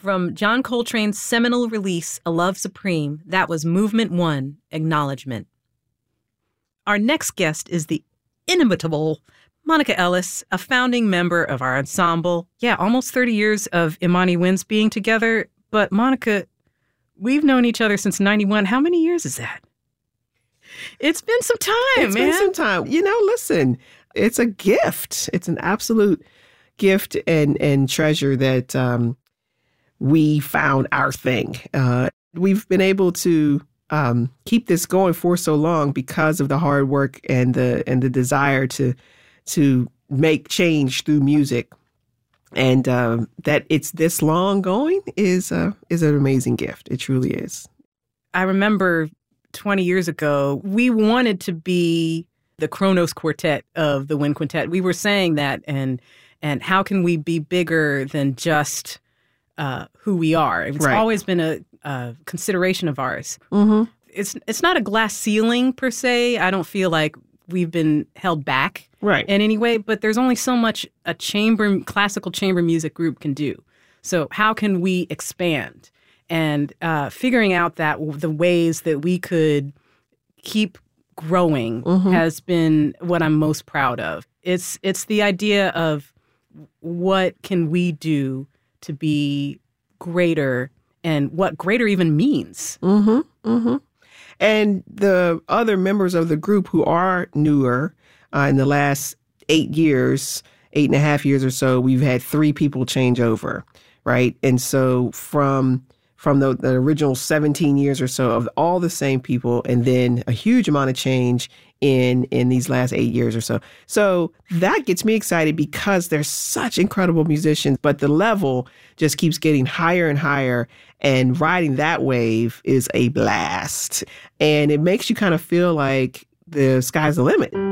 From John Coltrane's seminal release, A Love Supreme, that was Movement 1, Acknowledgement. Our next guest is the inimitable Monica Ellis, a founding member of our ensemble. Yeah, almost 30 years of Imani Winds being together. But Monica, we've known each other since 91. How many years is that? It's been some time, It's man. been some time. Listen, it's a gift. It's an absolute gift and treasure that we found our thing. We've been able to keep this going for so long because of the hard work and the desire to make change through music. And that it's this long going is an amazing gift. It truly is. I remember 20 years ago, we wanted to be the Kronos Quartet of the Wind Quintet. We were saying that, and how can we be bigger than just who we are? It's always been a consideration of ours. Mm-hmm. It's not a glass ceiling per se. I don't feel like we've been held back in any way, but there's only so much a classical chamber music group can do. So how can we expand? And figuring out that the ways that we could keep growing has been what I'm most proud of. It's the idea of what can we do to be greater and what greater even means. Mm-hmm. Mm-hmm. And the other members of the group who are newer in the last 8.5 years or so, we've had 3 people change over, right? And so from the original 17 years or so of all the same people, and then a huge amount of change in these last 8 years or so. So that gets me excited because they're such incredible musicians, but the level just keeps getting higher and higher, and riding that wave is a blast. And it makes you kind of feel like the sky's the limit.